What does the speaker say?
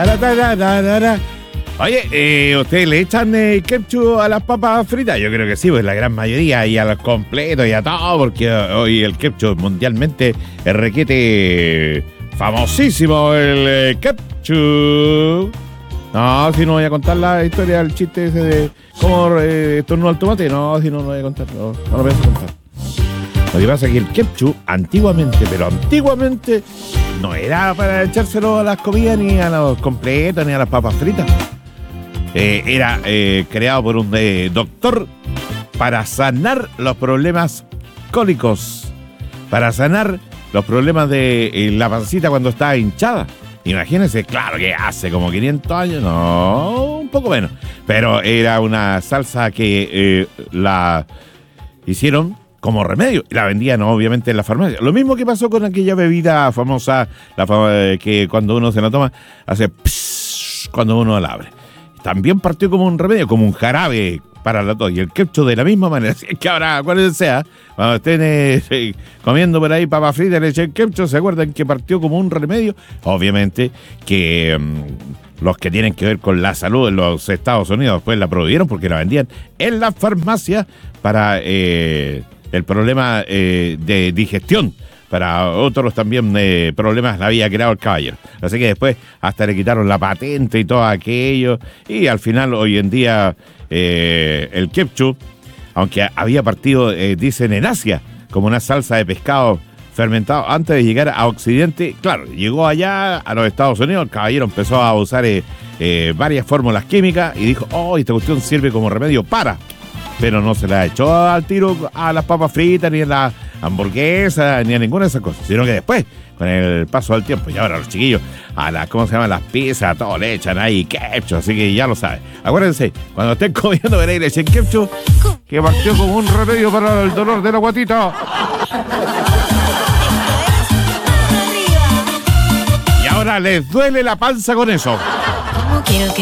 Oye, ¿ustedes le echan ketchup a las papas fritas? Yo creo que sí, pues la gran mayoría, y a los completos y a todo, porque hoy el ketchup mundialmente es requete famosísimo, el ketchup. No, si no voy a contar la historia del chiste ese de cómo estornudó al tomate. No, si no voy a contar, no lo voy a contar. Lo que pasa es que el ketchup antiguamente no era para echárselo a las comidas, ni a los completos, ni a las papas fritas. Era creado por un doctor para sanar los problemas cólicos, para sanar los problemas de la pancita cuando estaba hinchada. Imagínense, claro que hace como 500 años, no, un poco menos, pero era una salsa que la hicieron como remedio y la vendían obviamente en la farmacia. Lo mismo que pasó con aquella bebida famosa, que cuando uno se la toma hace pss, cuando uno la abre. También partió como un remedio, como un jarabe para la tos. Y el ketchup de la misma manera. Así que ahora, acuérdense, cuando estén comiendo por ahí papas fritas, le echen ketchup, ¿se acuerdan que partió como un remedio? Obviamente que los que tienen que ver con la salud en los Estados Unidos pues la prohibieron porque la vendían en las farmacias para el problema de digestión. Para otros también problemas la había creado el caballero. Así que después hasta le quitaron la patente y todo aquello. Y al final, hoy en día, el ketchup, aunque había partido, dicen, en Asia, como una salsa de pescado fermentado antes de llegar a Occidente, claro, llegó allá a los Estados Unidos, el caballero empezó a usar varias fórmulas químicas y dijo, esta cuestión sirve como remedio para... Pero no se la echó al tiro a las papas fritas, ni a la hamburguesa, ni a ninguna de esas cosas, sino que después, con el paso del tiempo, y ahora los chiquillos, a las, ¿cómo se llaman? Las pizzas, todo le echan ahí ketchup, así que ya lo saben. Acuérdense, cuando estén comiendo, veréis, le echen ketchup, que partió como un remedio para el dolor de la guatita. Y ahora les duele la panza con eso. Quiero que